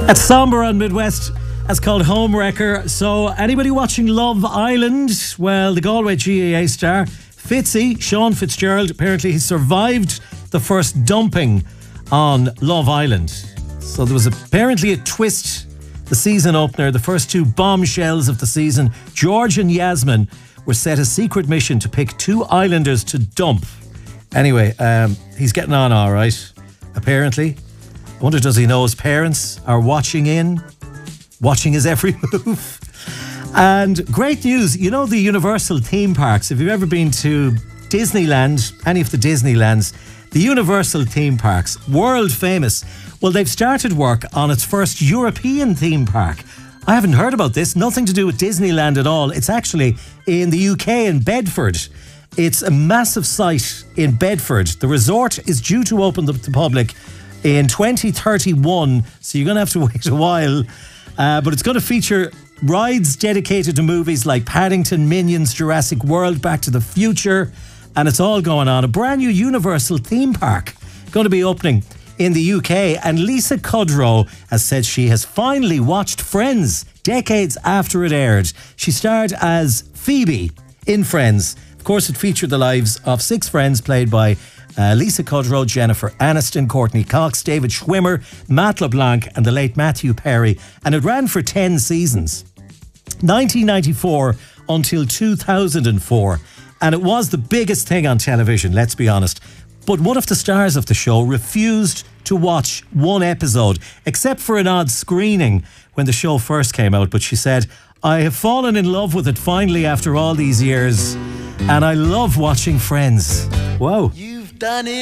That's Somber on Midwest. That's called Homewrecker. So, anybody watching Love Island? Well, the Galway GAA star, Fitzy, Sean Fitzgerald, apparently he survived the first dumping on Love Island. So, there was apparently a twist. The season opener, the first two bombshells of the season, George and Yasmin, were set a secret mission to pick two islanders to dump. Anyway, he's getting on all right, apparently. I wonder, does he know his parents are watching his every move? And great news, you know the Universal theme parks, if you've ever been to Disneyland, any of the Disneylands, the Universal theme parks, world famous, well, they've started work on its first European theme park. I haven't heard about this, nothing to do with Disneyland at all. It's actually in the UK in Bedford. It's a massive site in Bedford. The resort is due to open to the public in 2031, so you're going to have to wait a while. But it's going to feature rides dedicated to movies like Paddington, Minions, Jurassic World, Back to the Future, and it's all going on. A brand new Universal theme park going to be opening in the UK, and Lisa Kudrow has said she has finally watched Friends decades after it aired. She starred as Phoebe in Friends. Of course, it featured the lives of 6 friends played by Lisa Kudrow, Jennifer Aniston, Courtney Cox, David Schwimmer, Matt LeBlanc and the late Matthew Perry, and it ran for 10 seasons, 1994 until 2004, and it was the biggest thing on television, let's be honest. But one of the stars of the show refused to watch one episode, except for an odd screening when the show first came out. But she said, I have fallen in love with it finally after all these years, and I love watching Friends. Whoa. You've done it.